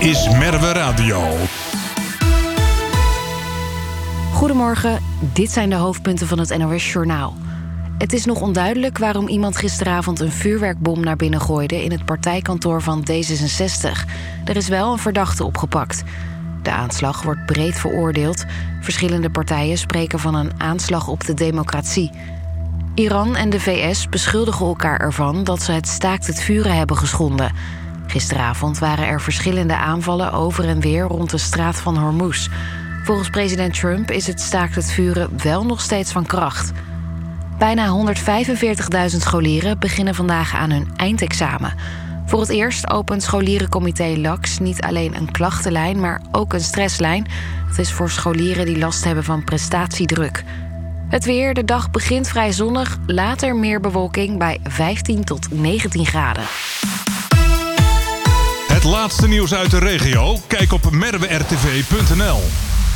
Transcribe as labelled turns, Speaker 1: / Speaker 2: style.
Speaker 1: is Merwe Radio.
Speaker 2: Goedemorgen, dit zijn de hoofdpunten van het NOS-journaal. Het is nog onduidelijk waarom iemand gisteravond een vuurwerkbom naar binnen gooide in het partijkantoor van D66. Er is wel een verdachte opgepakt. De aanslag wordt breed veroordeeld. Verschillende partijen spreken van een aanslag op de democratie. Iran en de VS beschuldigen elkaar ervan dat ze het staakt het vuren hebben geschonden. Gisteravond waren er verschillende aanvallen over en weer rond de straat van Hormuz. Volgens president Trump is het staakt het vuren wel nog steeds van kracht. Bijna 145.000 scholieren beginnen vandaag aan hun eindexamen. Voor het eerst opent scholierencomité LAX niet alleen een klachtenlijn, maar ook een stresslijn. Dat is voor scholieren die last hebben van prestatiedruk. Het weer, de dag begint vrij zonnig, later meer bewolking bij 15 tot 19 graden.
Speaker 1: Het laatste nieuws uit de regio? Kijk op merwertv.nl.